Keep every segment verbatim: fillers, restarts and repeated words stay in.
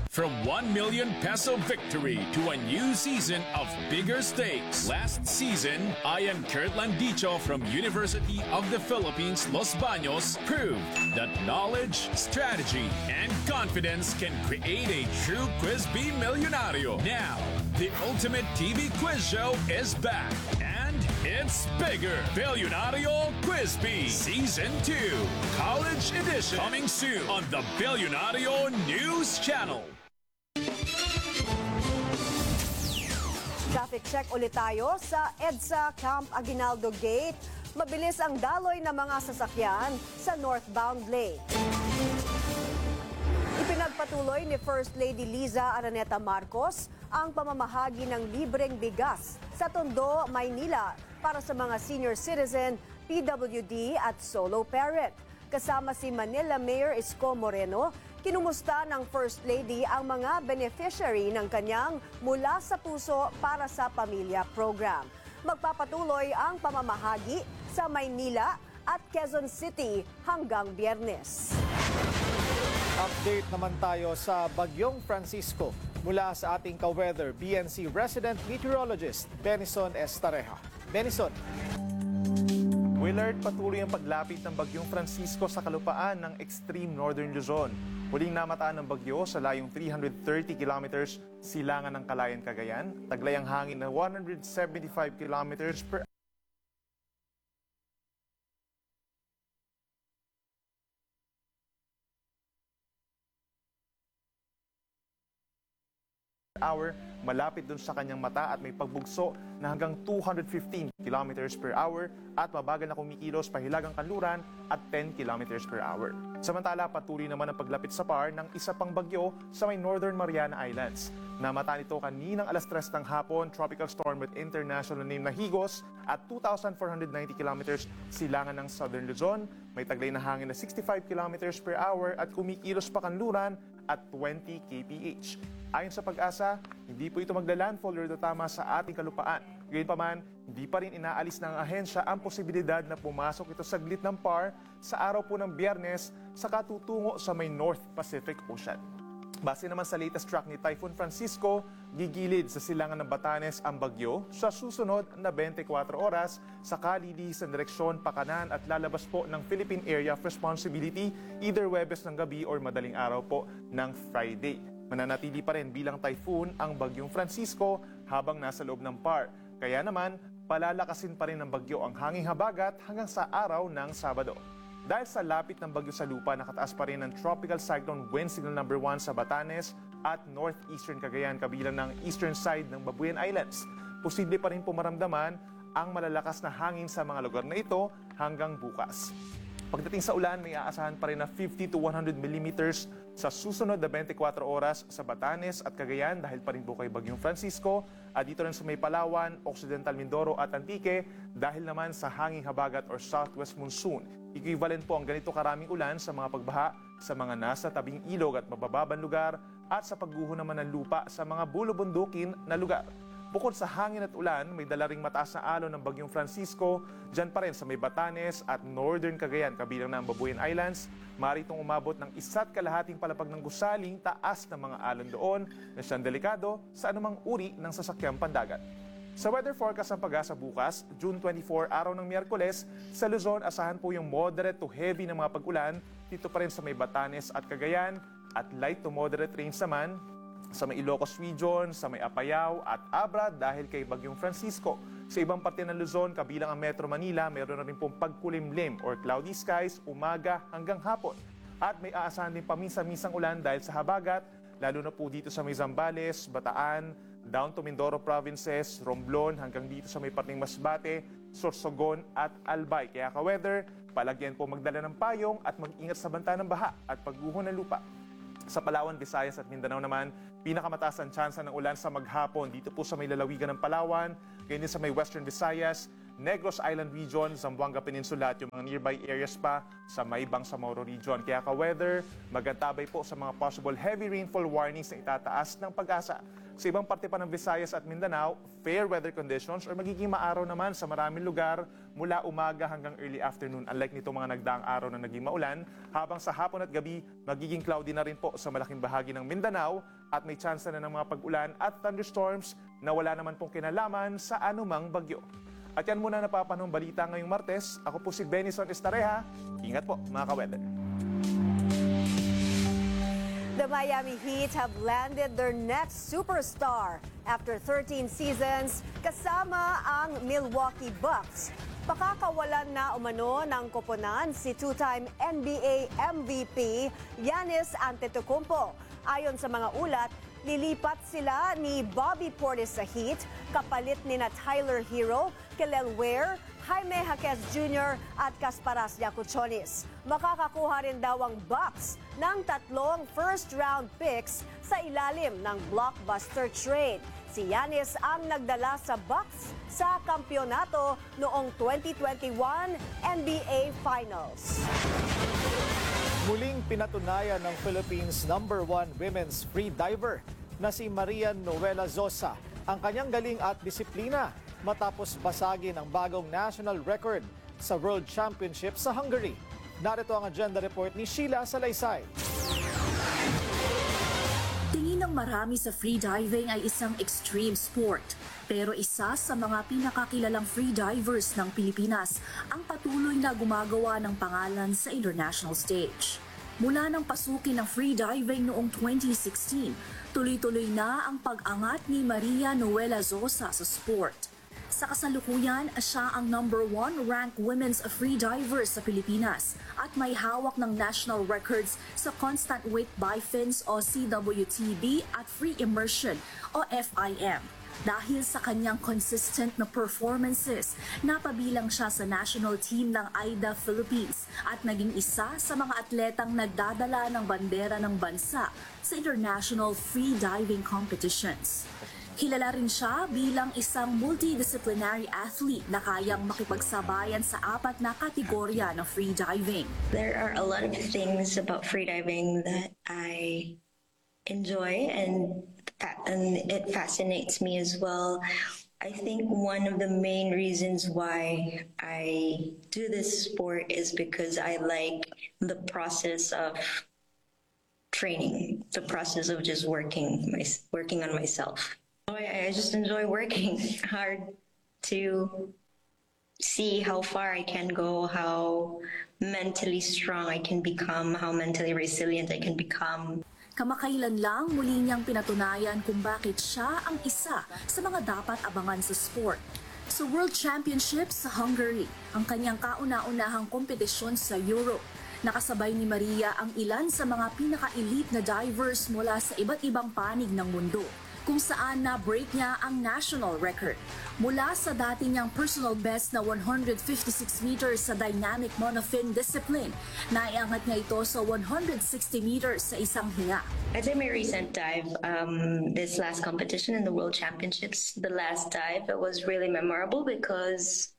From one million peso victory to a new season of bigger stakes. Last season, Ian Kurt Landicho from University of the Philippines, Los Baños, proved that knowledge, strategy, and confidence can create a true Quiz Bee Millionario. Now, the ultimate T V quiz show is back, and it's bigger. Billionario Quiz Bee Season two, College Edition, coming soon on the Billionario News Channel. Traffic check ulit tayo sa EDSA Camp Aguinaldo Gate. Mabilis ang daloy ng mga sasakyan sa northbound lane. Ipinagpatuloy ni First Lady Liza Araneta Marcos ang pamamahagi ng libreng bigas sa Tondo, Maynila para sa mga senior citizen, P W D at solo parent. Kasama si Manila Mayor Isko Moreno, kinumusta ng First Lady ang mga beneficiary ng kanyang Mula sa Puso para sa Pamilya program. Magpapatuloy ang pamamahagi sa Maynila at Quezon City hanggang Biyernes. Update naman tayo sa Bagyong Francisco mula sa ating ka-weather B N C resident meteorologist Benison Estareja. Benison. Willard, patuloy ang paglapit ng Bagyong Francisco sa kalupaan ng extreme northern Luzon. Huling namataan ng bagyo sa layong three hundred thirty kilometers silangan ng Calayan, Cagayan. Taglay ang hangin na one hundred seventy-five kilometers per hour, malapit dun sa kanyang mata at may pagbugso na hanggang two hundred fifteen kilometers per hour at mabagal na kumikilos pahilagang kanluran at ten kilometers per hour. Samantala, patuloy naman ang paglapit sa par ng isa pang bagyo sa may Northern Mariana Islands. Namataan ito kaninang alas tres ng hapon, tropical storm with international name na Higos at two thousand four hundred ninety kilometers silangan ng Southern Luzon. May taglay na hangin na sixty-five kilometers per hour at kumikilos pa kanluran at twenty kilometers per hour. Ayon sa Pag-asa, hindi po ito magla-landfall or tatama sa ating kalupaan. Gayunpaman, hindi pa rin inaalis ng ahensya ang posibilidad na pumasok ito sa glit ng par sa araw po ng Biyernes sa katutungo sa may North Pacific Ocean. Base naman sa latest track ni Typhoon Francisco, gigilid sa silangan ng Batanes ang bagyo sa susunod na twenty-four oras sa kalilisan direksyon pakanan at lalabas po ng Philippine Area of Responsibility either Huwebes ng gabi or madaling araw po ng Friday. Mananatili pa rin bilang typhoon ang Bagyong Francisco habang nasa loob ng par. Kaya naman, palalakasin pa rin ng bagyo ang hanging habagat hanggang sa araw ng Sabado. Dahil sa lapit ng bagyo sa lupa, nakataas pa rin ang tropical cyclone wind signal number one sa Batanes at northeastern Cagayan kabilang ng eastern side ng Babuyan Islands. Posible pa rin pumaramdaman ang malalakas na hangin sa mga lugar na ito hanggang bukas. Pagdating sa ulan, may aasahan pa rin na fifty to one hundred millimeters sa susunod na twenty-four oras sa Batanes at Cagayan dahil pa rin po kay Bagyong Francisco at dito rin sa may Palawan, Occidental Mindoro at Antique dahil naman sa hanging habagat or southwest monsoon. Equivalent po ang ganito karaming ulan sa mga pagbaha sa mga nasa tabing ilog at mabababang lugar at sa pagguho naman ng lupa sa mga bulubundukin na lugar. Bukod sa hangin at ulan, may dala ring mataas na alon ng Bagyong Francisco dyan pa rin sa may Batanes at Northern Cagayan kabilang ng Babuyan Islands. Maaari itong umabot ng isa't kalahating palapag ng gusaling taas ng mga alon doon na siyang delikado sa anumang uri ng sasakyang pandagat. Sa weather forecast ng Pag-asa bukas, June twenty-four, araw ng Miyerkules, sa Luzon asahan po yung moderate to heavy na mga pag-ulan dito pa rin sa may Batanes at Cagayan at light to moderate rains naman sa may Ilocos Region, sa may Apayao at Abra dahil kay Bagyong Francisco. Sa ibang parte ng Luzon, kabilang ang Metro Manila, mayroon na rin pong pagkulimlim or cloudy skies umaga hanggang hapon. At may aasahan din paminsan-minsang ulan dahil sa habagat, lalo na po dito sa may Zambales, Bataan, down to Mindoro Provinces, Romblon, hanggang dito sa may parting Masbate, Sorsogon at Albay. Kaya ka-weather, palagyan po magdala ng payong at mag-ingat sa banta ng baha at pagguho ng lupa. Sa Palawan, Visayas at Mindanao naman, pinakamataas ang tsansa ng ulan sa maghapon dito po sa may lalawigan ng Palawan, ganyan din sa may Western Visayas, Negros Island region, Zamboanga Peninsula at yung mga nearby areas pa sa may Bangsamoro region. Kaya ka-weather, magantabay po sa mga possible heavy rainfall warnings na itataas ng Pag-asa. Sa ibang parte pa ng Visayas at Mindanao, fair weather conditions or magiging maaraw naman sa maraming lugar mula umaga hanggang early afternoon. Unlike nito mga nagdaang araw na naging maulan, habang sa hapon at gabi, magiging cloudy na rin po sa malaking bahagi ng Mindanao at may chance na ng mga pag-ulan at thunderstorms na wala naman pong kinalaman sa anumang bagyo. At yan muna napapanong balita ngayong Martes. Ako po si Benison Estareja. Ingat po mga ka-weather. The Miami Heat have landed their next superstar after thirteen seasons kasama ang Milwaukee Bucks. Pakakawalan na umano ng koponan si two-time N B A M V P Giannis Antetokounmpo. Ayon sa mga ulat, lilipat sila ni Bobby Portis sa Heat, kapalit ni na Tyler Hero, Kelly Ware, Jaime Jaquez Junior at Kasparas Yakuchonis. Makakakuha rin daw ang Bucks ng tatlong first-round picks sa ilalim ng blockbuster trade. Si Giannis ang nagdala sa Bucks sa kampyonato noong twenty twenty-one N B A Finals. Muling pinatunayan ng Philippines number one women's free diver na si Maria Noela Zosa ang kanyang galing at disiplina matapos basagin ang bagong national record sa World Championship sa Hungary. Narito ang agenda report ni Sheila Salaysay. Tingin ng marami sa freediving ay isang extreme sport. Pero isa sa mga pinakakilalang freedivers ng Pilipinas ang patuloy na gumagawa ng pangalan sa international stage. Mula nang pasukin ng freediving noong twenty sixteen, tuloy-tuloy na ang pag-angat ni Maria Noela Zosa sa sport. Sa kasalukuyan, siya ang number one ranked women's freediver sa Pilipinas at may hawak ng national records sa constant weight by fins o C W T B at free immersion o F I M. Dahil sa kanyang consistent na performances, napabilang siya sa national team ng A I D A Philippines at naging isa sa mga atletang nagdadala ng bandera ng bansa sa international freediving competitions. Kilala rin siya bilang isang multidisciplinary athlete na kayang makipagsabayan sa apat na kategorya ng freediving. There are a lot of things about freediving that I enjoy and and it fascinates me as well. I think one of the main reasons why I do this sport is because I like the process of training, the process of just working, my, working on myself. I, I just enjoy working hard to see how far I can go, how mentally strong I can become, how mentally resilient I can become. Kamakailan lang muli niyang pinatunayan kung bakit siya ang isa sa mga dapat abangan sa sport. Sa World Championships sa Hungary, ang kanyang kauna-unahang kompetisyon sa Europe, nakasabay ni Maria ang ilan sa mga pinaka-elite na divers mula sa iba't ibang panig ng mundo, kung saan na-break niya ang national record. Mula sa dati niyang personal best na one hundred fifty-six meters sa dynamic monofin discipline, naiangat niya ito sa one hundred sixty meters sa isang hinga. I'd say my recent dive, um, this last competition in the World Championships, the last dive, it was really memorable because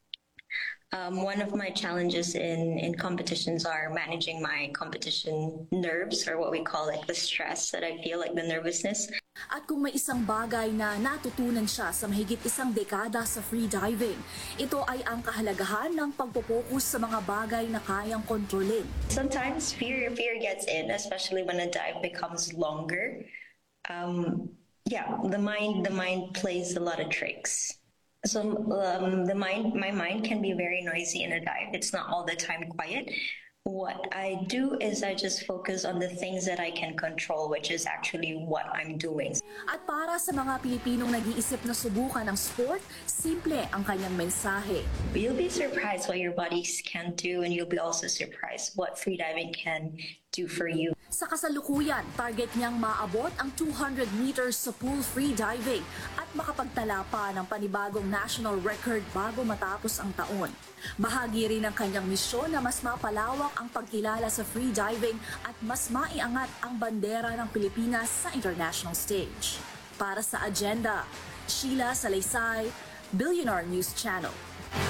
Um, one of my challenges in, in competitions are managing my competition nerves, or what we call like the stress that I feel, like the nervousness. At kung may isang bagay na natutunan siya sa mahigit isang dekada sa freediving, ito ay ang kahalagahan ng pagpopokus sa mga bagay na kayang kontrolin. Sometimes fear fear gets in, especially when a dive becomes longer. Um, yeah, the mind the mind plays a lot of tricks. So um, the mind, my mind can be very noisy in a dive. It's not all the time quiet. What I do is I just focus on the things that I can control, which is actually what I'm doing. At para sa mga Pilipinong nag-iisip na subukan ng sport, simple ang kanyang mensahe. You'll be surprised what your bodies can do, and you'll be also surprised what freediving can do for you. Sa kasalukuyan, target niyang maabot ang two hundred meters sa pool freediving at makapagtala pa ng panibagong national record bago matapos ang taon. Bahagi rin ng kanyang misyon na mas mapalawak ang pagkilala sa freediving at mas maiangat ang bandera ng Pilipinas sa international stage. Para sa Agenda, Sheila Salaysay, Billionaire News Channel.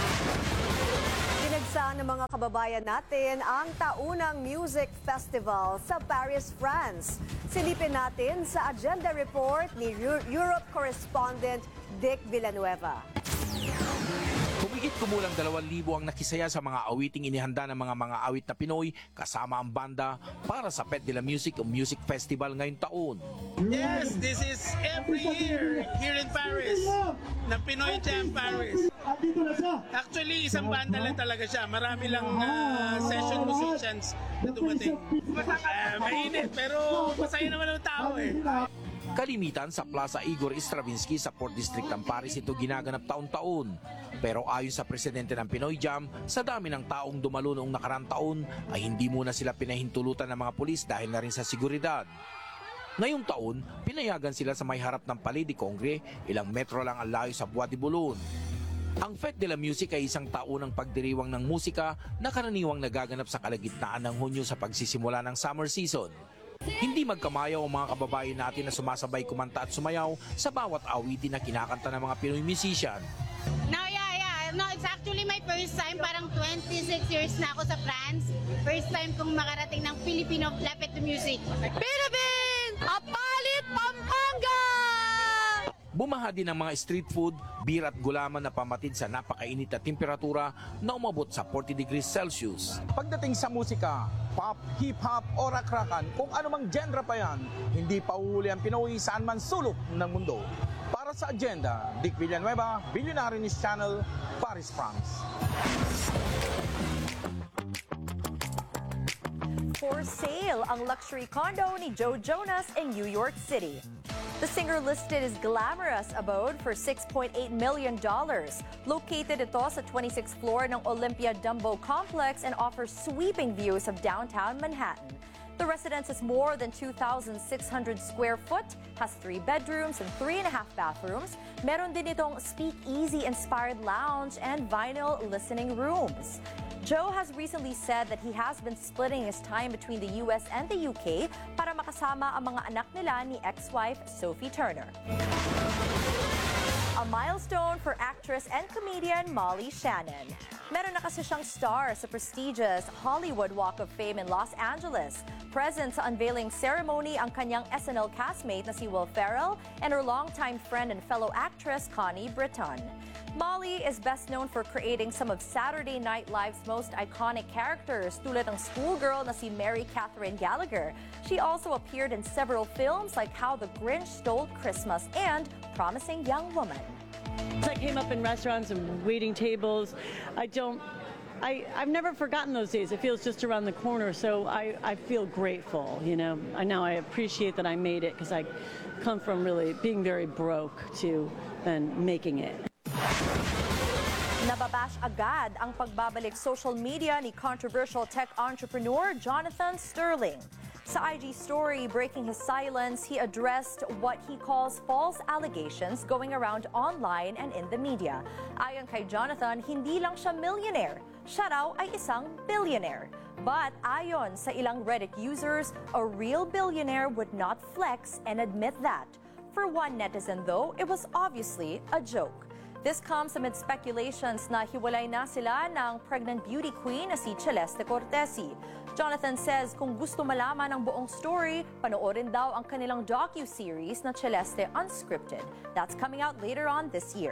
Pinuntahan ng mga kababayan natin ang taunang music festival sa Paris, France. Silipin natin sa agenda report ni Europe correspondent Dick Villanueva. Humigit kumulang dalawang libo ang nakisaya sa mga awiting inihanda ng mga mga awit na Pinoy kasama ang banda para sa Fête de la Musique o Music Festival ngayong taon. Yes, this is every year here in Paris, ng Pinoy Jam Paris. Actually, isang banda lang talaga siya. Marami lang uh, session musicians na dumating. Uh, mainit, pero masaya naman ang tao eh. Kalimitan sa Plaza Igor Stravinsky sa Port District ng Paris ito ginaganap taon-taon. Pero ayon sa presidente ng Pinoy Jam, sa dami ng taong dumalo noong nakarang taon ay hindi muna sila pinahintulutan ng mga pulis dahil na rin sa seguridad. Ngayong taon, pinayagan sila sa may harap ng Palais de Congrès, ilang metro lang ang layo sa Bois de Boulogne. Ang Fête de la Musique ay isang taunang pagdiriwang ng musika na karaniwang nagaganap sa kalagitnaan ng Hunyo sa pagsisimula ng summer season. Hindi magkamayaw ang mga kababayan natin na sumasabay kumanta at sumayaw sa bawat awitin na kinakanta ng mga Pinoy musician. No, yeah, yeah. No, it's actually my first time. Parang twenty-six years na ako sa France. First time kong makarating ng Filipino Fête de Musique. Philippines! Apalit, Pampanga! Bumaha din ang mga street food, beer at gulaman na pamatid sa napakainit na temperatura na umabot sa forty degrees Celsius. Pagdating sa musika, pop, hip-hop o rock-rockan, kung anumang genre pa yan, hindi pa uhuli ang Pinoy saan man sulok ng mundo. Para sa agenda, Dick Villanueva, Billionaire News Channel, Paris, France. For sale ang luxury condo ni Joe Jonas in New York City. The singer listed his glamorous abode for six point eight million dollars. Located ito sa twenty-sixth floor ng Olympia Dumbo Complex and offers sweeping views of downtown Manhattan. The residence is more than two thousand six hundred square foot, has three bedrooms and three and a half bathrooms. Meron din itong speakeasy-inspired lounge and vinyl listening rooms. Joe has recently said that he has been splitting his time between the U S and the U K para makasama ang mga anak nila ni ex-wife Sophie Turner. A milestone for actress and comedian Molly Shannon. Meron na kasi siyang star sa prestigious Hollywood Walk of Fame in Los Angeles. Present sa unveiling ceremony ang kanyang S N L castmate na si Will Ferrell and her longtime friend and fellow actress Connie Britton. Molly is best known for creating some of Saturday Night Live's most iconic characters tulad ng schoolgirl na si Mary Catherine Gallagher. She also appeared in several films like How the Grinch Stole Christmas and Promising Young Woman. I came up in restaurants and waiting tables. I don't, I, I've never forgotten those days. It feels just around the corner, so I, I feel grateful, you know. I now I appreciate that I made it because I come from really being very broke to then making it. Nababash agad ang pagbabalik social media ni controversial tech entrepreneur Jonathan Sterling. Sa I G story breaking his silence, he addressed what he calls false allegations going around online and in the media. Ayon kay Jonathan, hindi lang siya millionaire, siya raw ay isang billionaire. But ayon sa ilang Reddit users, a real billionaire would not flex and admit that. For one netizen though, it was obviously a joke. This comes amid speculations na hiwalay na sila ng pregnant beauty queen na si Celeste Cortesi. Jonathan says kung gusto malaman ang buong story, panoorin daw ang kanilang docu-series na Celeste Unscripted. That's coming out later on this year.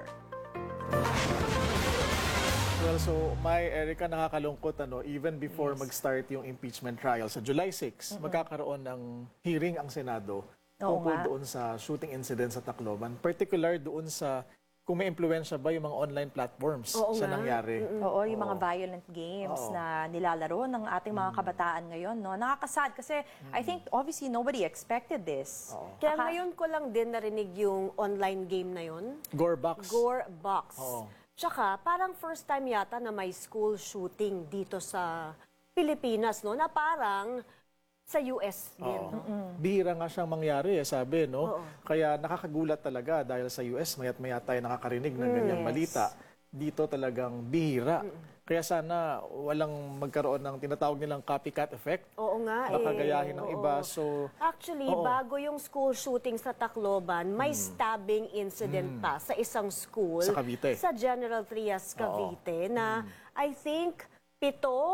Well, so may Erica, nakakalungkot ano, even before yes. mag-start yung impeachment trial sa July sixth, mm-hmm. magkakaroon ng hearing ang Senado tungkol doon sa shooting incident sa Tacloban, particular doon sa kung may impluwensya ba yung mga online platforms Oo sa nga. nangyari. Mm-mm. Oo, yung Oo. mga violent games Oo. na nilalaro ng ating mga kabataan ngayon. No? Nakakasad kasi mm. I think obviously nobody expected this. Oo. Kaya Aka- ngayon ko lang din narinig yung online game na yun. Gorebox. Gorebox. Oo. Tsaka parang first time yata na may school shooting dito sa Pilipinas, no? Na parang sa U S din. Bihira nga siyang mangyari, eh, sabi, no? Oo. Kaya nakakagulat talaga dahil sa U S, mayat maya tayo nakakarinig ng ganyang Yes. balita. Dito talagang bihira. Kaya sana walang magkaroon ng tinatawag nilang copycat effect. Oo nga Baka eh. gayahin ng Oo. iba. So, Actually, oo. bago yung school shooting sa Tacloban, may stabbing incident pa sa isang school Sa Cavite. sa General Trias, Cavite, na I think Pito